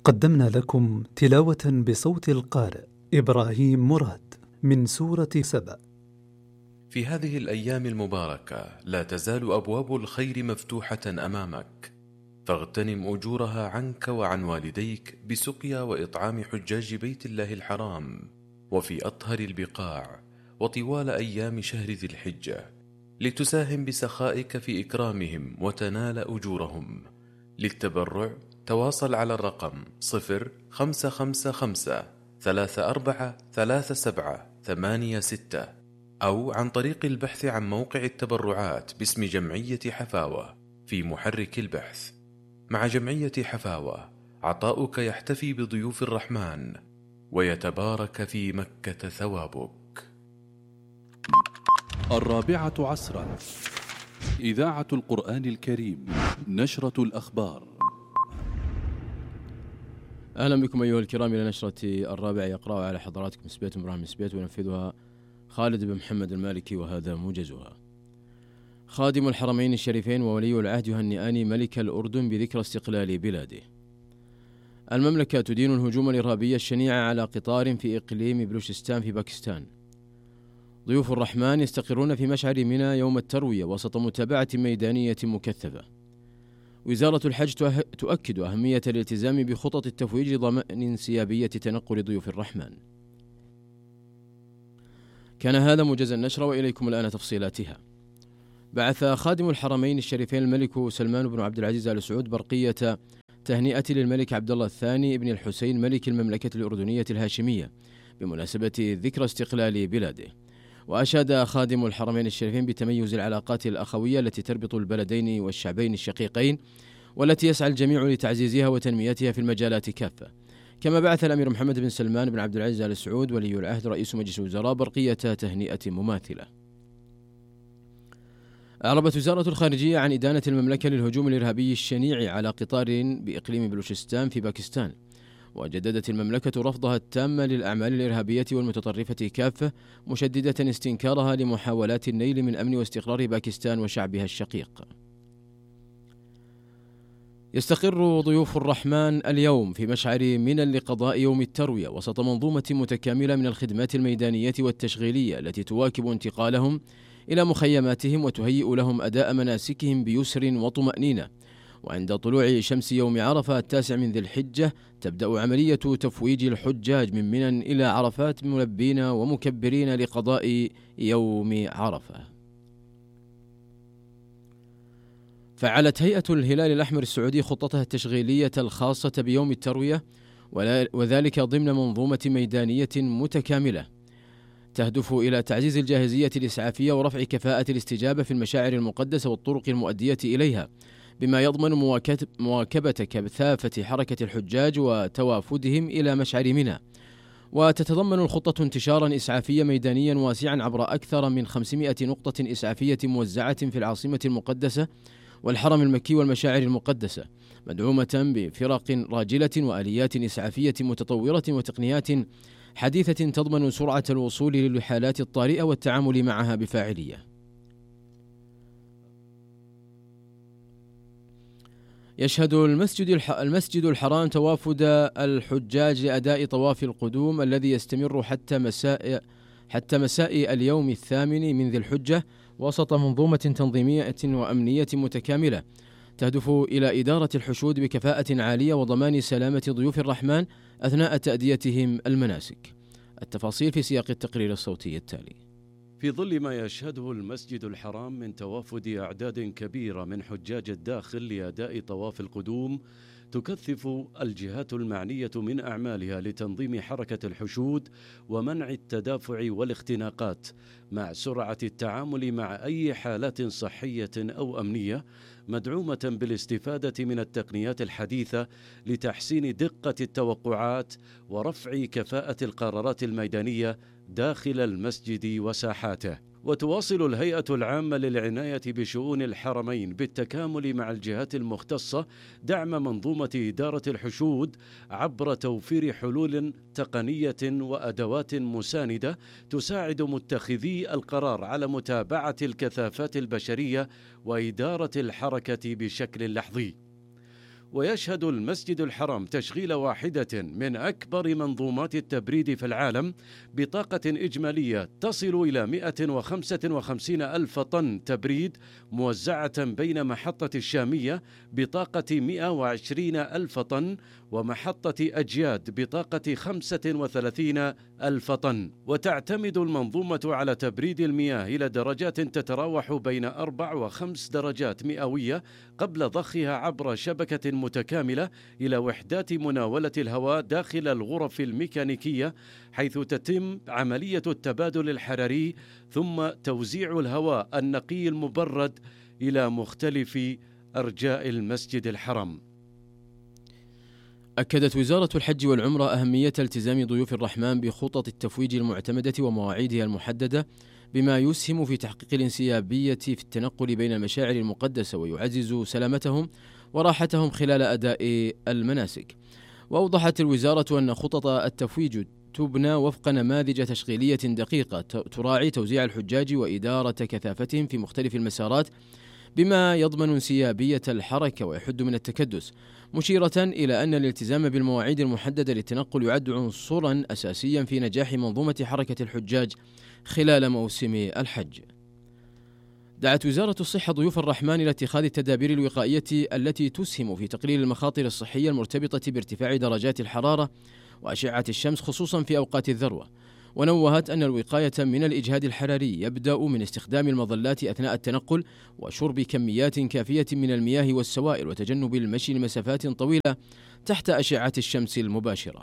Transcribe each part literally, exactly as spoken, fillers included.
قدمنا لكم تلاوة بصوت القارئ إبراهيم مراد من سورة سبأ. في هذه الأيام المباركة لا تزال أبواب الخير مفتوحة أمامك، فاغتنم أجورها عنك وعن والديك بسقيا وإطعام حجاج بيت الله الحرام وفي أطهر البقاع وطوال أيام شهر ذي الحجة، لتساهم بسخائك في إكرامهم وتنال أجورهم. للتبرع تواصل على الرقم صفر خمسة خمسة خمسة ثلاثة أربعة ثلاثة سبعة ثمانية ستة أو عن طريق البحث عن موقع التبرعات باسم جمعية حفاوة في محرك البحث. مع جمعية حفاوة عطاؤك يحتفي بضيوف الرحمن ويتبارك في مكة ثوابك. الرابعة عصرا، إذاعة القرآن الكريم، نشرة الأخبار. أهلا بكم أيها الكرام إلى نشرة الرابعة، يقرأ على حضراتكم سبيت إبراهيم سبيت وينفذها خالد بن محمد المالكي، وهذا موجزها. خادم الحرمين الشريفين وولي العهد يهنئان ملك الأردن بذكرى استقلال بلاده. المملكة تدين الهجوم الإرهابي الشنيع على قطار في إقليم بلوشستان في باكستان. ضيوف الرحمن يستقرون في مشعر منى يوم التروية وسط متابعة ميدانية مكثفة. وزارة الحج تؤكد أهمية الالتزام بخطط التفويج لضمان انسيابية تنقل ضيوف الرحمن. كان هذا موجز النشرة، وإليكم الآن تفصيلاتها. بعث خادم الحرمين الشريفين الملك سلمان بن عبد العزيز آل سعود برقية تهنئة للملك عبد الله الثاني بن الحسين ملك المملكة الأردنية الهاشمية بمناسبة ذكرى استقلال بلاده. وأشاد خادم الحرمين الشريفين بتميز العلاقات الأخوية التي تربط البلدين والشعبين الشقيقين، والتي يسعى الجميع لتعزيزها وتنميتها في المجالات كافة. كما بعث الأمير محمد بن سلمان بن عبد العزيز آل سعود ولي العهد رئيس مجلس الوزراء برقية تهنئة مماثلة. أعربت وزارة الخارجية عن إدانة المملكة للهجوم الإرهابي الشنيع على قطار بإقليم بلوشستان في باكستان، وجددت المملكة رفضها التام للأعمال الإرهابية والمتطرفة كافة، مشددة استنكارها لمحاولات النيل من أمن واستقرار باكستان وشعبها الشقيق. يستقر ضيوف الرحمن اليوم في مشعر منى لقضاء يوم التروية وسط منظومة متكاملة من الخدمات الميدانية والتشغيلية التي تواكب انتقالهم إلى مخيماتهم وتهيئ لهم أداء مناسكهم بيسر وطمأنينة. وعند طلوع شمس يوم عرفة التاسع من ذي الحجة تبدأ عملية تفويج الحجاج من منى إلى عرفات ملبين ومكبرين لقضاء يوم عرفة. فعلت هيئة الهلال الأحمر السعودي خطتها التشغيلية الخاصة بيوم التروية، وذلك ضمن منظومة ميدانية متكاملة تهدف إلى تعزيز الجاهزية الإسعافية ورفع كفاءة الاستجابة في المشاعر المقدسة والطرق المؤدية إليها، بما يضمن مواكبة كثافة حركة الحجاج وتوافدهم إلى مشعر منى. وتتضمن الخطة انتشارا إسعافيا ميدانيا واسعا عبر أكثر من خمسمائة نقطة إسعافية موزعة في العاصمة المقدسة والحرم المكي والمشاعر المقدسة، مدعومة بفرق راجلة وآليات إسعافية متطورة وتقنيات حديثة تضمن سرعة الوصول للحالات الطارئة والتعامل معها بفاعلية. يشهد المسجد المسجد الحرام توافد الحجاج لأداء طواف القدوم الذي يستمر حتى مساء حتى مساء اليوم الثامن من ذي الحجة وسط منظومة تنظيمية وأمنية متكاملة تهدف إلى إدارة الحشود بكفاءة عالية وضمان سلامة ضيوف الرحمن أثناء تأديتهم المناسك. التفاصيل في سياق التقرير الصوتي التالي. في ظل ما يشهده المسجد الحرام من توافد أعداد كبيرة من حجاج الداخل لأداء طواف القدوم، تكثف الجهات المعنية من أعمالها لتنظيم حركة الحشود ومنع التدافع والاختناقات، مع سرعة التعامل مع أي حالات صحية أو أمنية، مدعومة بالاستفادة من التقنيات الحديثة لتحسين دقة التوقعات ورفع كفاءة القرارات الميدانية داخل المسجد وساحاته. وتواصل الهيئة العامة للعناية بشؤون الحرمين بالتكامل مع الجهات المختصة دعم منظومة إدارة الحشود عبر توفير حلول تقنية وأدوات مساندة تساعد متخذي القرار على متابعة الكثافات البشرية وإدارة الحركة بشكل لحظي. ويشهد المسجد الحرام تشغيل واحدة من أكبر منظومات التبريد في العالم بطاقة إجمالية تصل إلى مئة وخمسة وخمسين ألف طن تبريد، موزعة بين محطة الشامية بطاقة مئة وعشرين ألف طن ومحطة أجياد بطاقة خمسة وثلاثين ألف طن. وتعتمد المنظومة على تبريد المياه إلى درجات تتراوح بين أربع وخمس درجات مئوية قبل ضخها عبر شبكة متكاملة إلى وحدات مناولة الهواء داخل الغرف الميكانيكية، حيث تتم عملية التبادل الحراري ثم توزيع الهواء النقي المبرد إلى مختلف أرجاء المسجد الحرام. أكدت وزارة الحج والعمرة أهمية التزام ضيوف الرحمن بخطط التفويج المعتمدة ومواعيدها المحددة، بما يسهم في تحقيق الانسيابية في التنقل بين المشاعر المقدسة ويعزز سلامتهم وراحتهم خلال أداء المناسك. وأوضحت الوزارة أن خطط التفويج تبنى وفق نماذج تشغيلية دقيقة تراعي توزيع الحجاج وإدارة كثافتهم في مختلف المسارات، بما يضمن انسيابية الحركة ويحد من التكدس، مشيرة إلى أن الالتزام بالمواعيد المحددة للتنقل يعد عنصرا أساسيا في نجاح منظومة حركة الحجاج خلال موسم الحج. دعت وزارة الصحة ضيوف الرحمن إلى اتخاذ التدابير الوقائية التي تسهم في تقليل المخاطر الصحية المرتبطة بارتفاع درجات الحرارة وأشعة الشمس خصوصا في أوقات الذروة، ونوهت أن الوقاية من الإجهاد الحراري يبدأ من استخدام المظلات أثناء التنقل وشرب كميات كافية من المياه والسوائل وتجنب المشي لمسافات طويلة تحت أشعة الشمس المباشرة.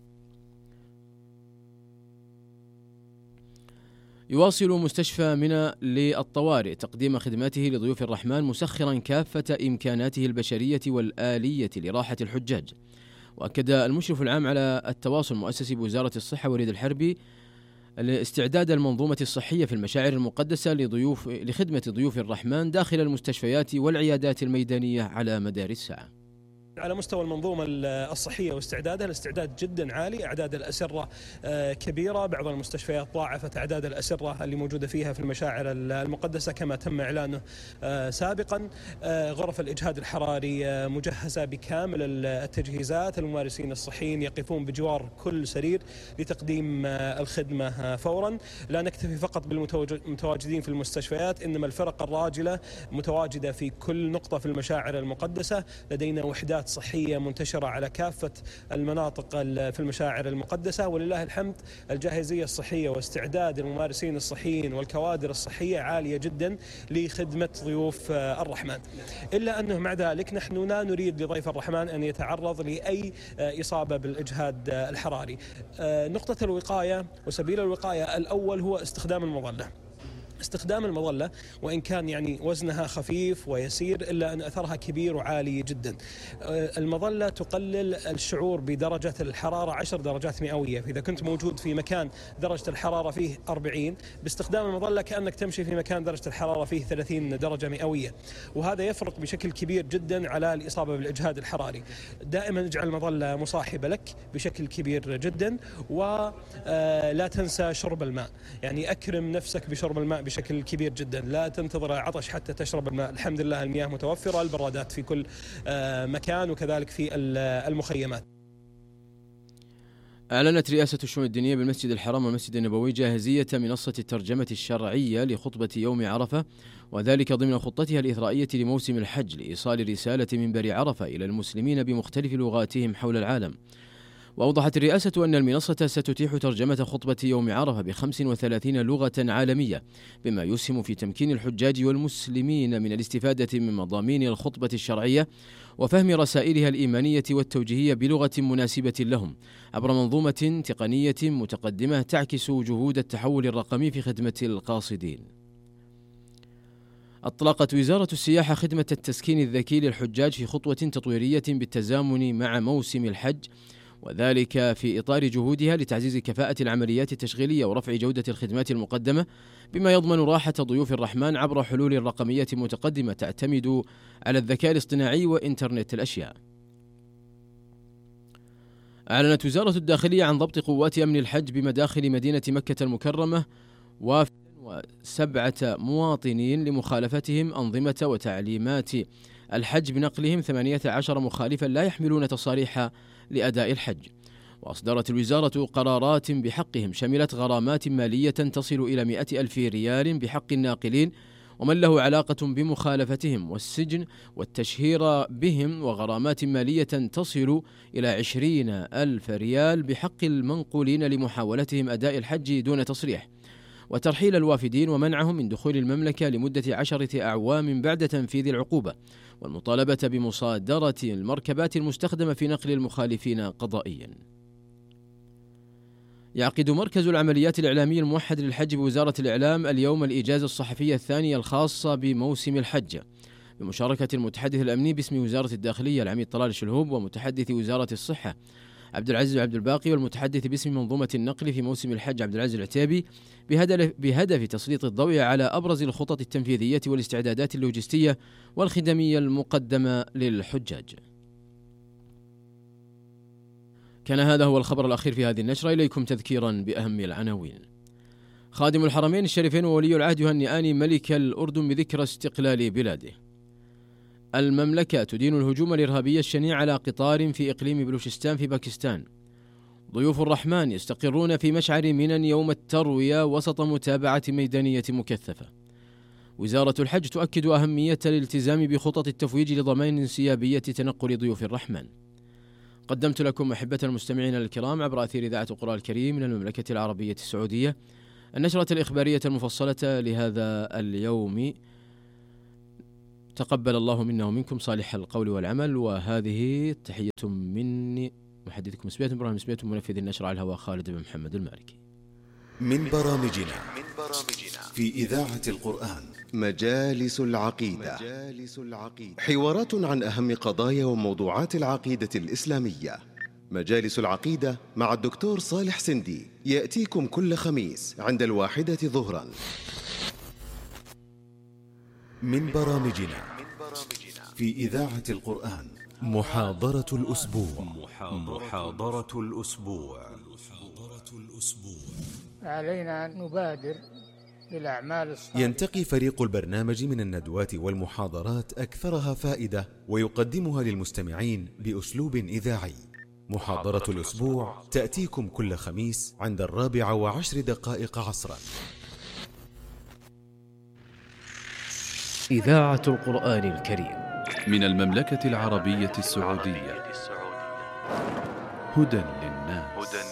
يواصل مستشفى منى للطوارئ تقديم خدماته لضيوف الرحمن مسخرا كافة إمكاناته البشرية والآلية لراحة الحجاج. وأكد المشرف العام على التواصل المؤسسي بوزارة الصحة وليد الحربي استعداد المنظومة الصحية في المشاعر المقدسة لضيوف لخدمة ضيوف الرحمن داخل المستشفيات والعيادات الميدانية على مدار الساعة. على مستوى المنظومة الصحية واستعدادها، الاستعداد جدا عالي، أعداد الأسرة كبيرة، بعض المستشفيات ضاعفت أعداد الأسرة اللي موجودة فيها في المشاعر المقدسة كما تم إعلانه سابقا. غرف الإجهاد الحراري مجهزة بكامل التجهيزات، الممارسين الصحيين يقفون بجوار كل سرير لتقديم الخدمة فورا. لا نكتفي فقط بالمتواجدين في المستشفيات، إنما الفرق الراجلة متواجدة في كل نقطة في المشاعر المقدسة. لدينا وحدات صحية منتشرة على كافة المناطق في المشاعر المقدسة، ولله الحمد الجاهزية الصحية واستعداد الممارسين الصحيين والكوادر الصحية عالية جدا لخدمة ضيوف الرحمن. إلا أنه مع ذلك نحن لا نريد لضيف الرحمن أن يتعرض لأي إصابة بالإجهاد الحراري. نقطة الوقاية وسبيل الوقاية الأول هو استخدام المظلة. استخدام المظلة وإن كان يعني وزنها خفيف ويسير، إلا أن أثرها كبير وعالي جدا. المظلة تقلل الشعور بدرجة الحرارة عشر درجات مئوية، فإذا كنت موجود في مكان درجة الحرارة فيه أربعين، باستخدام المظلة كأنك تمشي في مكان درجة الحرارة فيه ثلاثين درجة مئوية، وهذا يفرق بشكل كبير جدا على الإصابة بالإجهاد الحراري. دائما اجعل المظلة مصاحبة لك بشكل كبير جدا، ولا تنسى شرب الماء، يعني أكرم نفسك بشرب الماء بشكل كبير جدا، لا تنتظر عطش حتى تشرب الماء. الحمد لله المياه متوفرة، البرادات في كل مكان وكذلك في المخيمات. أعلنت رئاسة الشؤون الدينية بالمسجد الحرام والمسجد النبوي جاهزية منصة الترجمة الشرعية لخطبة يوم عرفة، وذلك ضمن خطتها الإثرائية لموسم الحج لإيصال رسالة منبر عرفة إلى المسلمين بمختلف لغاتهم حول العالم. وأوضحت الرئاسة أن المنصة ستتيح ترجمة خطبة يوم عرفة بخمس وثلاثين لغة عالمية، بما يسهم في تمكين الحجاج والمسلمين من الاستفادة من مضامين الخطبة الشرعية وفهم رسائلها الإيمانية والتوجيهية بلغة مناسبة لهم عبر منظومة تقنية متقدمة تعكس جهود التحول الرقمي في خدمة القاصدين. أطلقت وزارة السياحة خدمة التسكين الذكي للحجاج في خطوة تطويرية بالتزامن مع موسم الحج، وذلك في إطار جهودها لتعزيز كفاءة العمليات التشغيلية ورفع جودة الخدمات المقدمة، بما يضمن راحة ضيوف الرحمن عبر حلول رقمية متقدمة تعتمد على الذكاء الاصطناعي وإنترنت الأشياء. أعلنت وزارة الداخلية عن ضبط قوات أمن الحج بمداخل مدينة مكة المكرمة وسبعة مواطنين لمخالفتهم أنظمة وتعليمات الحج بنقلهم ثمانية عشر مخالفا لا يحملون تصاريح لأداء الحج. وأصدرت الوزارة قرارات بحقهم شملت غرامات مالية تصل إلى مئة ألف ريال بحق الناقلين ومن له علاقة بمخالفتهم، والسجن والتشهير بهم، وغرامات مالية تصل إلى عشرين ألف ريال بحق المنقولين لمحاولتهم أداء الحج دون تصريح، وترحيل الوافدين ومنعهم من دخول المملكة لمدة عشرة أعوام بعد تنفيذ العقوبة، والمطالبة بمصادرة المركبات المستخدمة في نقل المخالفين قضائيا. يعقد مركز العمليات الإعلامي الموحد للحج بوزارة الإعلام اليوم الإجازة الصحفية الثانية الخاصة بموسم الحج بمشاركة المتحدث الأمني باسم وزارة الداخلية العميد طلال شلهوب، ومتحدث وزارة الصحة عبد العزيز عبد الباقي، والمتحدث باسم منظومة النقل في موسم الحج عبد العزيز العتيبي، بهدف تسليط الضوء على أبرز الخطط التنفيذية والاستعدادات اللوجستية والخدمية المقدمة للحجاج. كان هذا هو الخبر الأخير في هذه النشرة. إليكم تذكيرا بأهم العناوين. خادم الحرمين الشريفين وولي العهد يهنئان ملك الأردن بذكرى استقلال بلاده. المملكة تدين الهجوم الإرهابي الشنيع على قطار في إقليم بلوشستان في باكستان. ضيوف الرحمن يستقرون في مشعر منى يوم التروية وسط متابعة ميدانية مكثفة. وزارة الحج تؤكد أهمية الالتزام بخطط التفويج لضمان انسيابية تنقل ضيوف الرحمن. قدمت لكم أحبة المستمعين الكرام عبر أثير إذاعة القرآن الكريم من المملكة العربية السعودية النشرة الإخبارية المفصلة لهذا اليوم. تقبل الله منا ومنكم صالح القول والعمل، وهذه تحية مني محدثكم مسبية إبراهيم مسبية منفذ النشر على الهواء خالد بن محمد المالكي. من برامجنا في إذاعة القرآن مجالس العقيدة. حوارات عن أهم قضايا وموضوعات العقيدة الإسلامية. مجالس العقيدة مع الدكتور صالح سندي يأتيكم كل خميس عند الواحدة ظهرا. من برامجنا في إذاعة القرآن محاضرة الأسبوع. محاضرة الأسبوع. علينا أن نبادر بالأعمال الصالحة. ينتقي فريق البرنامج من الندوات والمحاضرات أكثرها فائدة ويقدمها للمستمعين بأسلوب إذاعي. محاضرة الأسبوع تأتيكم كل خميس عند الرابعة وعشر دقائق عصرا. إذاعة القرآن الكريم من المملكة العربية السعودية. هدى للناس.